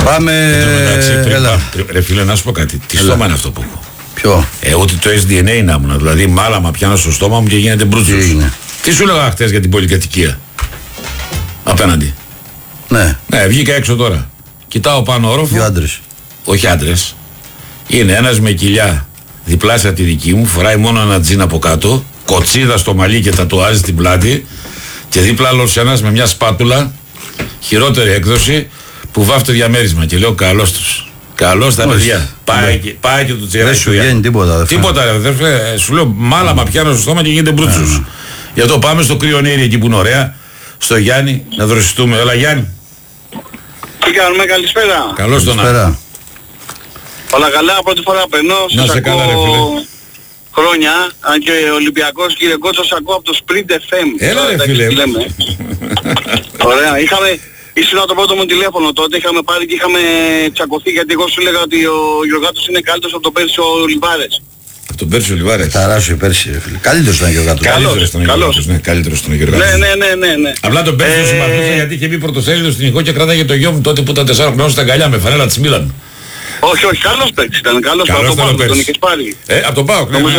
Πάμε. Ρε φίλε, να σου πω κάτι. Τι στόμα είναι αυτό που έχω? Ποιο? Ότι το SDNA να ήμουν. Δηλαδή, μάλαμα πιάνω στο στόμα μου και γίνεται μπρούτσος. Τι σου έλεγα χτες για την πολυκατοικία? Απέναντι. Ναι. Ναι, βγήκα έξω τώρα. Κοιτάω πάνω όροφο. Δύο άντρες. Όχι άντρες. Είναι ένας με κοιλιά διπλάσια τη δική μου. Φοράει μόνο ένα τζιν από κάτω. Κοτσίδα στο μαλλί και τατουάζει την πλάτη. Και δίπλα άλλος ένας με μια σπάτουλα. Χειρότερη έκδοση. Που βάφτει διαμέρισμα. Και λέω καλώς τους. Καλώς τα παιδιά. Πάει και το τσιράκι. Δεν σου βγαίνει τίποτα. Τίποτα ρε. Σου λέω μάλαμα πιάνω στο στόμα και γίνεται μπρούτσος. Γι' αυτό πάμε στο κρυονέρι εκεί που είναι ωραία. Στο Γιάννη να δροσιστούμε. Έλα Γιάννη. Τι κάνουμε, καλησπέρα. Καλώς τον Ά. Όλα καλά, πρώτη φορά περνώ. Να σε καλά ρε φίλε. Χρόνια, αν και Ολυμπιακός, κύριε Κότσο, σας ακούω από το Sprint FM. Έλα ρε φίλε. Ωραία, ήσουν το πρώτο μου τηλέφωνο τότε, είχαμε πάρει και είχαμε τσακωθεί γιατί εγώ σου έλεγα ότι ο Γιωργάτος είναι καλύτερος από τον πέρσι ο Λιβάρες. Από τον πέρσι ο Λιβάρες. Ταράσου πέρσι ρε φίλε. Καλύτερος ήταν ο Γιωργάτος. Καλύτερος ήταν ο Γιωργάτος. Ναι. Απλά τον πέρσι το συμπαθούσα γιατί είχε μπει πρωτοσέλιδο στην ηχό και κράταγε το γιο μου τότε που ήταν 4 χρόνια στα αγκαλιά με φανέλα της Μίλαν. Όχι, καλός παίκτης ήταν, καλός από τον Πάοκ, τον είχες πάρει. Από τον Πάοκ, ναι.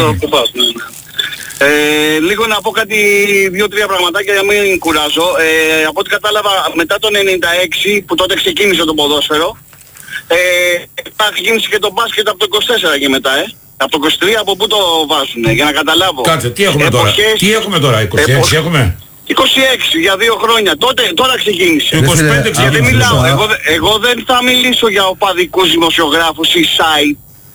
Λίγο να πω κάτι, 2-3 πραγματάκια για να μην κουράζω. Από ό,τι κατάλαβα μετά το 96 που τότε ξεκίνησε το ποδόσφαιρο, ξεκίνησε και το μπάσκετ από το 24 και μετά, από το 23 από πού το βάζουνε, για να καταλάβω. Κάτσε, τι έχουμε τώρα? Τι έχουμε τώρα, 26 έχουμε? 26 για 2 χρόνια. Τώρα ξεκίνησε. 25 γιατί μιλάω. Εγώ δεν θα μιλήσω για οπαδικούς δημοσιογράφους ή site.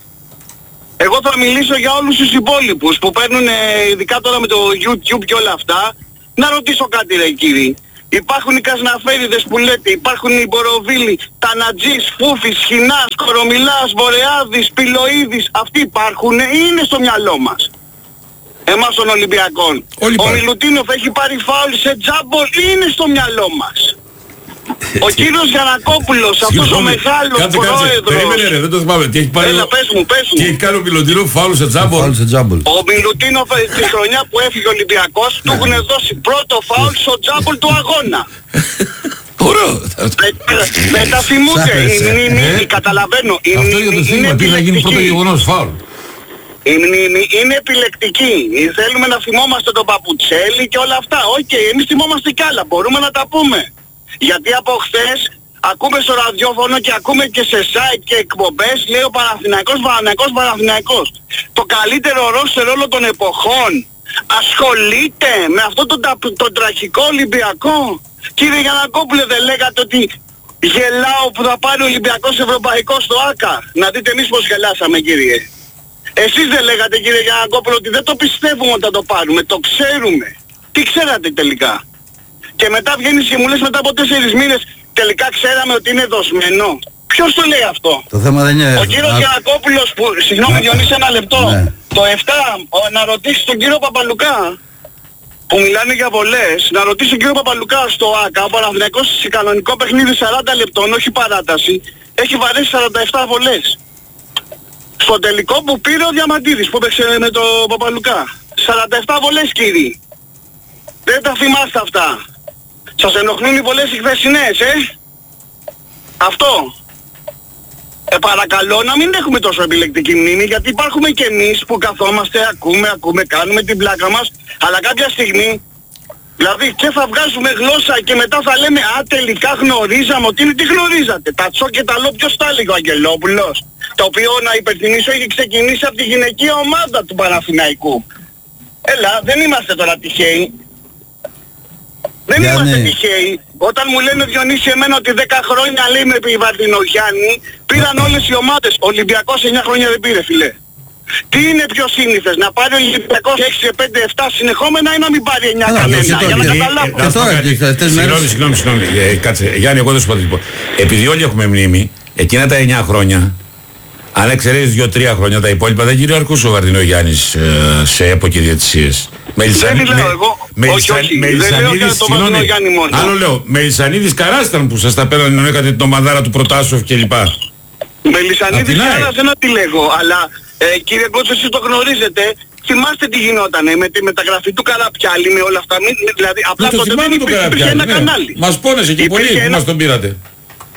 Εγώ θα μιλήσω για όλους τους υπόλοιπους που παίρνουν ειδικά τώρα με το YouTube και όλα αυτά. Να ρωτήσω κάτι ρε κύριοι. Υπάρχουν οι Κασναφέριδες που λέτε, υπάρχουν οι Μποροβίλοι, Τανατζής, Φούφης, Χινάς, Κορομιλάς, Βορεάδης, Πιλοίδης. Αυτοί υπάρχουν ή είναι στο μυαλό μας? Εμάς των Ολυμπιακών. Ο Μιλουτίνοφ έχει πάρει φάουλ σε τζάμπολ ή είναι στο μυαλό μας? Ο κύριος Γιαννακόπουλος, αυτός ο μεγάλος πρόεδρος. Περίμενε ρε, δεν το θυμάμαι. Τι έχει πάρει? Έλα, πες μου. Τι έχει κάνει ο Μιλουτίνοφ, φάουλ σε τζάμπολ? Ο Μιλουτίνοφ τη χρονιά που έφυγε ο Ολυμπιακός του έχουν δώσει πρώτο φάουλ στο τζάμπολ του αγώνα. Ωραίο. Μετά θυμούνται. Καταλαβαίνω. Αυτό για το σύνημα, τι θα γίνει πρώτο γεγονός, φάουλ. Η μνήμη είναι επιλεκτική. Θέλουμε να θυμόμαστε τον Παπουτσέλη και όλα αυτά. Οκ, εμείς θυμόμαστε κι άλλα. Μπορούμε να τα πούμε. Γιατί από χθες ακούμε στο ραδιόφωνο και ακούμε και σε site και εκπομπές λέει ο Παναθηναϊκός. Το καλύτερο ρόστερ όλων των εποχών ασχολείται με αυτό τον τραγικό Ολυμπιακό. Κύριε Γιαννακόπουλε, δεν λέγατε ότι γελάω που θα πάρει ο Ολυμπιακός Ευρωπαϊκό στο ΆΚΑ? Να δείτε εμείς πως γελάσαμε κύριε. Εσείς δεν λέγατε κύριε Γιαννακόπουλο ότι δεν το πιστεύουμε ότι θα το πάρουμε? Το ξέρουμε. Τι ξέρατε τελικά? Και μετά βγαίνεις και μου λες μετά από 4 μήνες τελικά ξέραμε ότι είναι δοσμένο. Ποιος το λέει αυτό? Το θέμα δεν είναι... Ο κύριος Γιαννακόπουλος που... Συγγνώμη Διονύση, ένα λεπτό. Ναι. Το 7 να ρωτήσει τον κύριο Παπαλουκά που μιλάνε για βολές. Να ρωτήσει τον κύριο Παπαλουκά στο ΆΚΑ. Ο Παναθηναϊκός σε κανονικό παιχνίδι 40 λεπτών, όχι παράταση, έχει βαρέσει 47 βολές. Στο τελικό που πήρε ο Διαμαντίδης που έπαιξε με τον Παπαλουκά. 47 βολές κύριοι. Δεν τα θυμάστε αυτά. Σας ενοχλούν οι βολές οι χθεσινές, Αυτό. Παρακαλώ να μην έχουμε τόσο επιλεκτική μνήμη, γιατί υπάρχουμε και εμείς που καθόμαστε, ακούμε, κάνουμε την πλάκα μας, αλλά κάποια στιγμή, δηλαδή και θα βγάζουμε γλώσσα και μετά θα λέμε τελικά γνωρίζαμε ότι είναι. Τι γνωρίζατε? Τα τσό και τα λό ποιος τα έλεγε? Ο Αγγελόπουλος? Το οποίο να υπενθυμίσω έχει ξεκινήσει από τη γυναικεία ομάδα του Παναθηναϊκού. Έλα, δεν είμαστε τώρα τυχαίοι. Δεν είμαστε τυχαίοι. Όταν μου λένε Διονύση εμένα ότι 10 χρόνια λέει με Βαρδινογιάννη, πήραν όλες οι ομάδες. Ο Ολυμπιακός 9 χρόνια δεν πήρε φίλε. Τι είναι πιο σύνηθες, να πάρει ο Ολυμπιακός 6, 5, 7 συνεχόμενα ή να μην πάρει 9 κανένα? Για να καταλάβω. Συγγνώμη, κάτσε. Γιάννη, εγώ δεν σου πω. Επειδή όλοι έχουμε μνήμη, εκείνα τα 9 χρόνια, αν εξαιρέσεις 2-3 χρόνια, τα υπόλοιπα δεν κυριαρχούσε ο Βαρδινογιάννης σε έπο και διαιτησίες. Δεν μιλάω εγώ. Όχι, δεν λέω για το Βαρδινογιάννη μόνο. Άλλο λέω, Μελισσανίδης Καράς ήταν που σας τα πέρανε ενώ έκατε την ομαδάρα του Προτάσοφ κλπ. Μελισσανίδης Καράς δεν τη λέγω, αλλά κύριε Κότσο εσείς το γνωρίζετε. Θυμάστε τι γινότανε με τη μεταγραφή του Καραπιάλη, με όλα αυτά? Δηλαδή απλά τότε δεν υπήρχε ένα κανάλι. Μας πόνεσε και πολύ που μας τον πήρατε.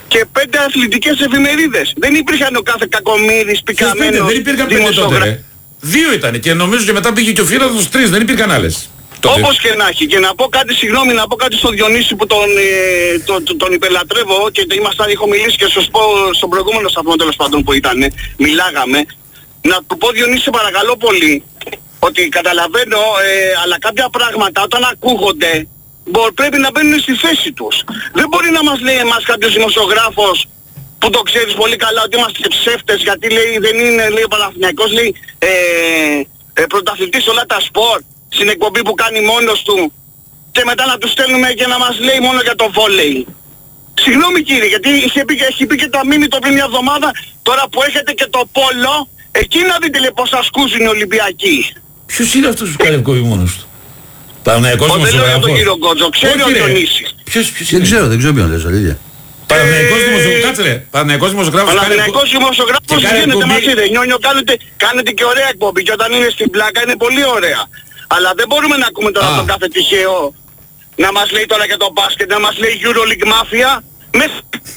και 5 αθλητικές εφημερίδες. Δεν υπήρχαν ο κάθε κακομοίρης πικαμένος. Δεν υπήρχαν 5 τότε, ρε. 2 ήταν και νομίζω και μετά πήγε και ο Φύλαδος 3, δεν υπήρχαν άλλες. Όπως και να έχει. Και να πω κάτι, συγγνώμη, να πω κάτι στον Διονύση που τον υπελατρεύω και έχω μιλήσει και στον προηγούμενο σταθμό τέλος πάντων που ήταν, μιλάγαμε. Να του πω, Διονύση, σε παρακαλώ πολύ, ότι καταλαβαίνω, αλλά κάποια πράγματα όταν ακούγονται πρέπει να μπαίνουν στη θέση τους. Δεν μπορεί να μας λέει εμάς κάποιος δημοσιογράφος που το ξέρεις πολύ καλά ότι είμαστε ψεύτες, γιατί λέει δεν είναι, λέει ο Παναθηναϊκός, λέει πρωταθλητής όλα τα σπορ, στην εκπομπή που κάνει μόνος του, και μετά να του στέλνουμε και να μας λέει μόνο για το βόλεϊ. Συγγνώμη κύριε, γιατί έχει πει και το αμήνυτο πριν μια εβδομάδα, τώρα που έχετε και το πόλο, εκεί να δείτε λέει πως ασκούζουν οι Ολυμπιακοί. Ποιος είναι αυτός που κάνει εκπομπή μόνος του? Παναθηναϊκός δημοσιογράφος. Δεν λέω για τον κύριο Γκότζο, ξέρει ο Διονύσης. Δεν ξέρω ποιον λες, αλήθεια. Παναθηναϊκός δημοσιογράφος, κάτσε ρε. Παναθηναϊκός δημοσιογράφος. Παναθηναϊκός δημοσιογράφος γίνεται μαζί ρε. Νιόνιο, κάνετε και ωραία εκπομπή και όταν είναι στην πλάκα είναι πολύ ωραία. Αλλά δεν μπορούμε να ακούμε τώρα τον κάθε τυχαίο να μας λέει τώρα για το μπάσκετ, να μας λέει EuroLeague Mafia μέσα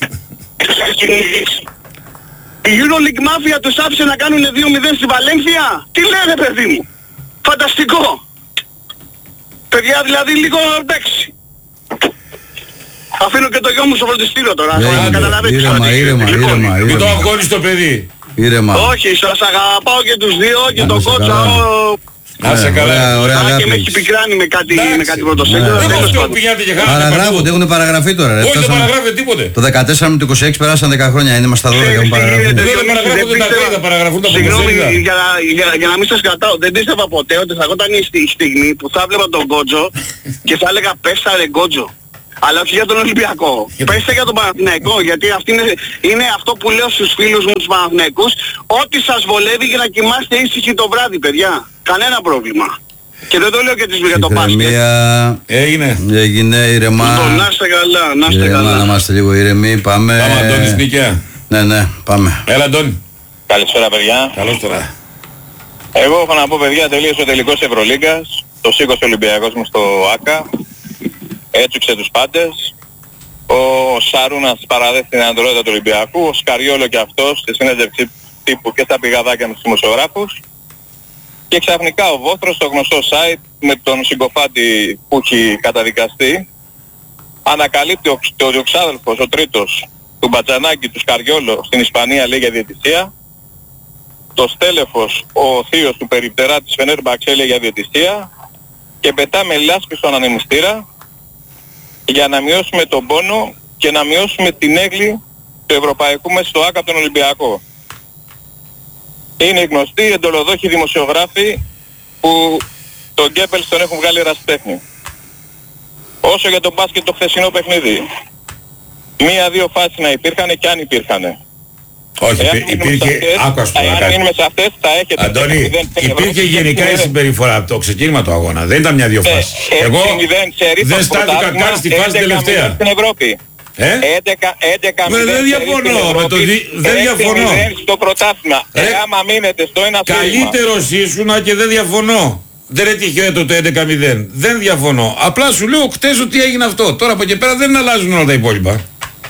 η EuroLeague Mafia τους άφησε να κάνουν 2-0 στη Βαλένθια. Τι λένε παιδί μου? Φανταστικό. Παιδιά, δηλαδή λίγο εντάξει. Αφήνω και το γιο μου στο φροντιστήριο τώρα. Ήρεμα. Μην το αγχώνεις το παιδί. Ήρεμα. Όχι, σας αγαπάω και τους δύο και τον Κότσα. Να σε καλά. Ωραία, και με έχει πικράνει με κάτι πρωτοσέλιδο. Δεν μας το πηγαίνετε και χάρη. Παραγράφονται, έχουν παραγραφεί τώρα. Όχι, δεν παραγράφεται τίποτε. Το 14 με το 26 περάσαν 10 χρόνια, είναι στα 12 έχουν παραγραφεί. Δεν παραγράφονται τα τρία, παραγραφούν τα συγγνώμη, για να μην σας κρατάω, δεν πίστευα ποτέ ότι θα έρχονταν η στιγμή που θα βλέπα τον Γκότζο και θα έλεγα πέστα ρε Γκότζο. Αλλά όχι για τον Ολυμπιακό. Πέστε για τον Παναθηναϊκό, γιατί αυτή είναι αυτό που λέω στους φίλους μου τους Παναθηναϊκούς. Ό,τι σας βολεύει για να κοιμάστε ήσυχοι το βράδυ, παιδιά. Κανένα πρόβλημα. Και δεν το λέω για το μπάσκετ. Έγινε ηρεμά. Να είστε καλά, να είστε καλά. Να είμαστε λίγο ηρεμοί, πάμε. Πάμε Αντώνης Νίκαια. Ναι, πάμε. Έλα Αντώνη. Καλησπέρα παιδιά. Καλώς τώρα. Εγώ έχω να πω παιδιά, τελείωσε ο τελικός Ευρωλίγκας. Το σήκωσε ο Ολυμπιακός μου στο ΆΚΑ. Έτσουξε τους πάντες. Ο Σαρούνας παραδέχεται την ανατολότητα του Ολυμπιακού. Ο Σκαριόλο και αυτός στη συνέντευξη τύπου και στα πηγαδάκια με τους δημοσιογράφους. Και ξαφνικά ο Βόθρος στο γνωστό site με τον συκοφάντη που έχει καταδικαστεί ανακαλύπτει ότι ο ξάδελφος, ο τρίτος του Μπατζανάκη, του Σκαριόλο στην Ισπανία λέει για διαιτησία. Το στέλεφος, ο θείος του περιπτερά της Φενέρμπαξ λέει για διαιτησία. Και πετάμε λάσπη στον ανεμιστήρα για να μειώσουμε τον πόνο και να μειώσουμε την έγκλη του Ευρωπαϊκού μέσα στο ΆΚΑ από τον Ολυμπιακό. Είναι οι γνωστοί εντολοδόχοι δημοσιογράφοι που τον Γκέμπελς τον έχουν βγάλει ερασιτέχνη. Όσο για τον μπάσκετ το χθεσινό παιχνίδι. 1-2 φάσεις να υπήρχανε και αν υπήρχανε. Όχι, υπήρχε άκουας που αν μείνουμε σε αυτές θα έχετε... Αντώνη, υπήρχε γενικά η συμπεριφορά από το ξεκίνημα του αγώνα. Δεν ήταν μια-δυο φάσεις. Εγώ δεν στάθηκα καν στη φάση τελευταία. Στην Ευρώπη. 11-0 δεν διαφωνώ. Δεν διαφωνώ. Στο πρωτάθλημα. Άμα μείνετε στο ένα στήριγμα. Καλύτερος ήσουνα και δεν διαφωνώ. Δεν είναι τυχαίο το 11-0. Δεν διαφωνώ. Απλά σου λέω χτες ότι έγινε αυτό. Τώρα από εκεί πέρα δεν αλλάζουν όλα τα υπόλοιπα.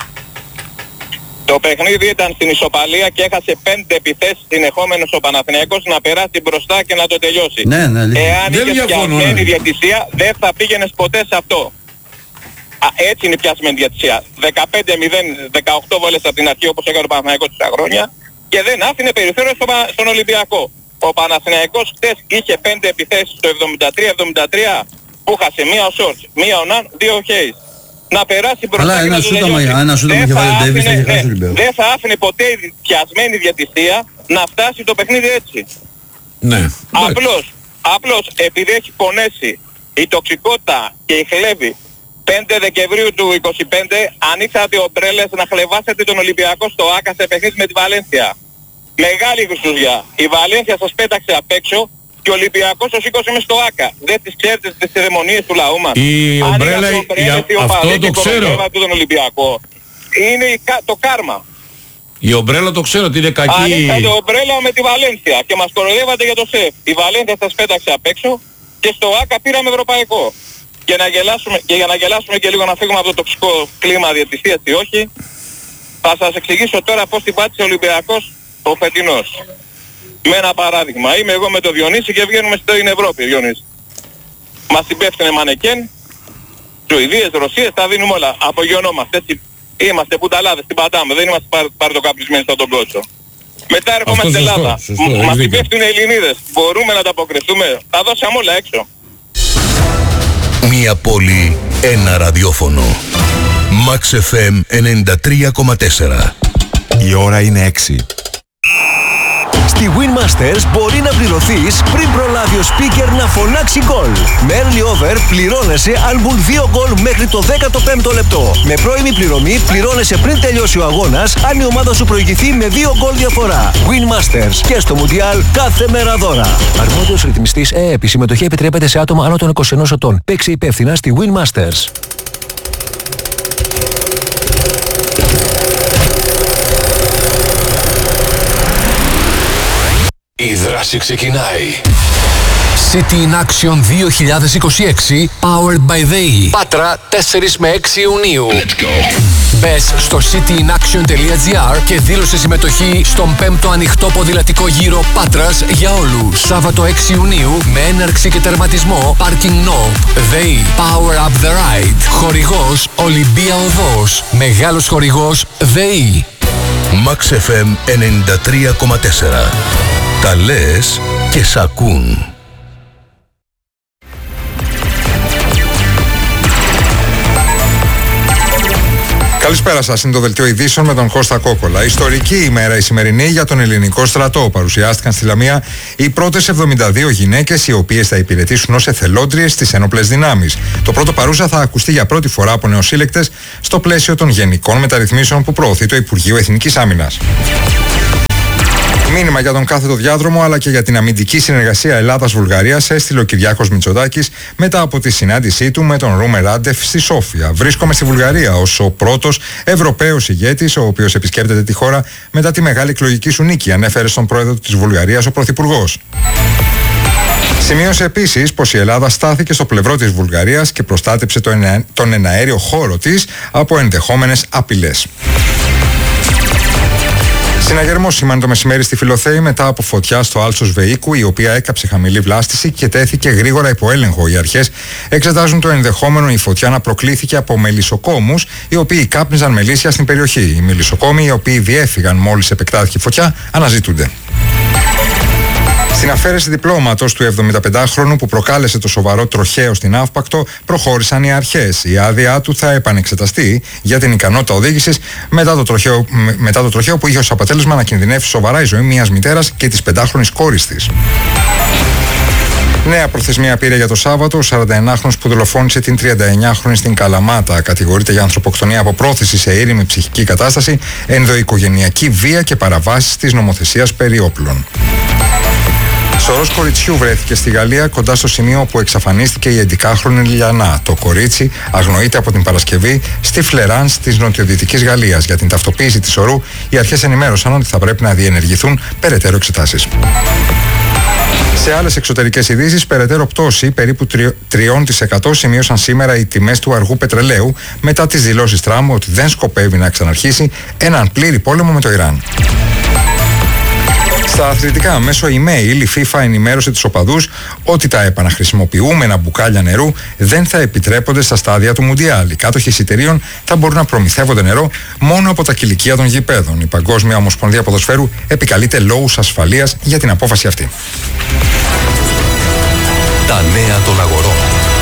Το παιχνίδι ήταν στην ισοπαλία και έχασε 5 επιθέσεις συνεχόμενος ο Παναθηναϊκός να περάσει μπροστά και να το τελειώσει. Ναι, εάν είχε πιασμένη διαιτησία δεν θα πήγαινες ποτέ σε αυτό. Έτσι είναι η πιασμένη διαιτησία. 15-0, 18 βόλες από την αρχή όπως έκανε ο Παναθηναϊκός τόσα χρόνια και δεν άφηνε περιθώριο στον Ολυμπιακό. Ο Παναθηναϊκός χτες είχε 5 επιθέσεις στο 73-73 που χάσε μία ο Σόρτς, μία ο Ναν, 2 ο Χέις. Να περάσει μπροστά και να το τελειώσει. Δεν θα άφηνε ποτέ η πιασμένη διαιτησία να φτάσει το παιχνίδι έτσι. Ναι. Απλώς επειδή έχει πονέσει η τοξικότητα και η χλέβη 5 Δεκεμβρίου του 25 ανοίξατε ομπρέλες να χλεβάσετε τον Ολυμπιακό στο ΆΚΑ σε παιχνίδι με τη Βαλένθια. Μεγάλη γρουσουζιά. Η Βαλένθια σας πέταξε απ' έξω και ο Ολυμπιακός το σήκωσε μες στο ΆΚΑ. Δεν τις ξέρετε τις θερεμονίες του λαού μας. Η ομπρέλα, αυτό το ξέρω. Τον Ολυμπιακό. Είναι το κάρμα. Η ομπρέλα το ξέρω ότι είναι κακή. Ανοίξατε ομπρέλα με τη Βαλένθια και μας κοροϊδεύατε για το ΣΕΦ. Η Βαλένθια σας πέταξε απ' έξω και στο ΆΚΑ πήραμε ευρωπαϊκό. Και για να γελάσουμε και λίγο να φύγουμε από το τοξικό κλίμα διαιτησίας ή όχι, Θα σας εξηγήσω τώρα πώς την πάτησε ο Ολυμπιακός ο φετινός. Με ένα παράδειγμα. Είμαι εγώ με το Διονύση και βγαίνουμε στην Ευρώπη, Διονύση. Μας την πέφτουνε μανεκέν, Σουηδίες, Ρωσίες, τα δίνουμε όλα. Απογειωνόμαστε, έτσι. Είμαστε πουταλάδες, την πατάμε. Δεν είμαστε παρτοκαπλισμένοι στον κότσο. Μετά έρχομαι στην Ελλάδα. Μας την πέφτουν οι Ελληνίδες. Μπορούμε να τα αποκριθούμε. Τα δώσαμε όλα έξω. Μία πόλη, ένα ραδιόφωνο. Max FM 93,4. Η ώρα είναι 6. Στη Winmasters μπορεί να πληρωθείς πριν προλάβει ο speaker να φωνάξει γκολ. Με early over πληρώνεσαι αν μπουν 2 γκολ μέχρι το 15ο λεπτό. Με πρώιμη πληρωμή πληρώνεσαι πριν τελειώσει ο αγώνας αν η ομάδα σου προηγηθεί με 2 γκολ διαφορά. Winmasters και στο Μουντιάλ κάθε μέρα δώρα. Αρμόδιος ρυθμιστής ΕΕΠ. Η συμμετοχή επιτρέπεται σε άτομα άνω των 21 ετών. Παίξε υπεύθυνα στη Winmasters. Η δράση ξεκινάει. City in Action 2026 Powered by ΔΕΗ. Πάτρα 4 με 6 Ιουνίου. Μπες στο cityinaction.gr και δήλωσε συμμετοχή στον 5ο ανοιχτό ποδηλατικό γύρο Πάτρας για όλους. Σάββατο 6 Ιουνίου με έναρξη και τερματισμό Parking Knob. ΔΕΗ Power Up the Ride. Χορηγός Ολυμπία Οδός. Μεγάλος χορηγός ΔΕΗ. Max FM 93,4. Τα λες και σ' ακούν. Καλησπέρα σας, είναι το δελτίο ειδήσεων με τον Κώστα Κόκολα. Ιστορική ημέρα η σημερινή για τον ελληνικό στρατό. Παρουσιάστηκαν στη Λαμία οι πρώτες 72 γυναίκες, οι οποίες θα υπηρετήσουν ως εθελόντριες στις ένοπλες δυνάμεις. Το πρώτο παρούσα θα ακουστεί για πρώτη φορά από νεοσύλλεκτες στο πλαίσιο των γενικών μεταρρυθμίσεων που προωθεί το Υπουργείο Εθνικής Άμυνας. Μήνυμα για τον κάθετο διάδρομο αλλά και για την αμυντική συνεργασία Ελλάδας-Βουλγαρίας έστειλε ο Κυριάκος Μητσοτάκης μετά από τη συνάντησή του με τον Ρούμερ Ράντεφ στη Σόφια. Βρίσκομαι στη Βουλγαρία ως ο πρώτος Ευρωπαίος ηγέτης, ο οποίος επισκέπτεται τη χώρα μετά τη μεγάλη εκλογική σου νίκη, ανέφερε στον πρόεδρο της Βουλγαρίας ο Πρωθυπουργός. Σημείωσε επίσης πως η Ελλάδα στάθηκε στο πλευρό της Βουλγαρίας και προστάτεψε τον εναέριο χώρο της από ενδεχόμενες απειλές. Συναγερμός σήμανε το μεσημέρι στη Φιλοθέη μετά από φωτιά στο άλσος Βεΐκου, η οποία έκαψε χαμηλή βλάστηση και τέθηκε γρήγορα υπό έλεγχο. Οι αρχές εξετάζουν το ενδεχόμενο η φωτιά να προκλήθηκε από μελισσοκόμους, οι οποίοι κάπνιζαν μελίσια στην περιοχή. Οι μελισσοκόμοι, οι οποίοι διέφυγαν μόλις επεκτάθηκε η φωτιά, αναζητούνται. Στην αφαίρεση διπλώματος του 75χρονου που προκάλεσε το σοβαρό τροχαίο στην Αύπακτο, προχώρησαν οι αρχές. Η άδειά του θα επανεξεταστεί για την ικανότητα οδήγησης μετά το τροχαίο που είχε ως αποτέλεσμα να κινδυνεύσει σοβαρά η ζωή μιας μητέρας και της 5χρονης κόρης της. Νέα προθεσμία πήρε για το Σάββατο ο 41χρονος που δολοφόνησε την 39χρονη στην Καλαμάτα. Κατηγορείται για ανθρωποκτονία από πρόθεση σε ήρεμη ψυχική κατάσταση, ενδοοικογενειακή βία και παραβάσεις της νομοθεσίας περί όπλων. Σωρός κοριτσιού βρέθηκε στη Γαλλία κοντά στο σημείο όπου εξαφανίστηκε η 11χρονη Λιανά. Το κορίτσι αγνοείται από την Παρασκευή στη Φλεράνς της νοτιοδυτικής Γαλλίας. Για την ταυτοποίηση της σωρού, οι αρχές ενημέρωσαν ότι θα πρέπει να διενεργηθούν περαιτέρω εξετάσεις. Σε άλλες εξωτερικές ειδήσεις, περαιτέρω πτώση περίπου 3% σημείωσαν σήμερα οι τιμές του αργού πετρελαίου μετά τις δηλώσεις Τραμπ ότι δεν σκοπεύει να ξαναρχίσει έναν πλήρη πόλεμο με το Ιράν. Στα αθλητικά, μέσω email η FIFA ενημέρωσε τους οπαδούς ότι τα επαναχρησιμοποιούμενα μπουκάλια νερού δεν θα επιτρέπονται στα στάδια του Μουντιάλ. Οι κάτοχοι εισιτηρίων θα μπορούν να προμηθεύονται νερό μόνο από τα κηλικεία των γηπέδων. Η Παγκόσμια Ομοσπονδία Ποδοσφαίρου επικαλείται λόγους ασφαλείας για την απόφαση αυτή. Τα νέα των αγορών.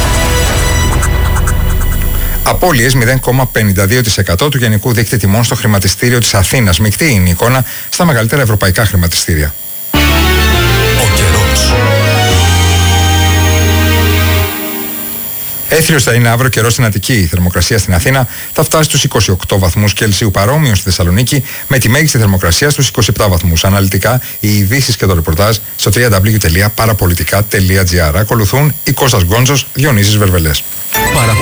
Απώλειες 0,52% του γενικού δείκτη τιμών στο χρηματιστήριο της Αθήνας. Μεικτή είναι η εικόνα στα μεγαλύτερα ευρωπαϊκά χρηματιστήρια. Ο καιρός. Έθριος θα είναι αύριο καιρός στην Αττική. Η θερμοκρασία στην Αθήνα θα φτάσει στους 28 βαθμούς Κελσίου, παρόμοιο στη Θεσσαλονίκη, με τη μέγιστη θερμοκρασία στους 27 βαθμούς. Αναλυτικά, οι ειδήσεις και το ρεπορτάζ στο www.parapolitica.gr. Ακολουθούν η Κώστας Γκόντζος, Διονύσης Βερβελές.